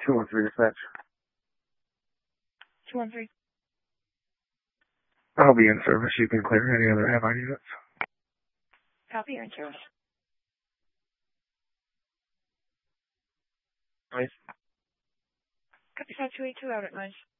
213 dispatch. 213. I'll be in service. You can clear any other Ally units. Copy, you're in service. Nice. Copy 5282 out at nice.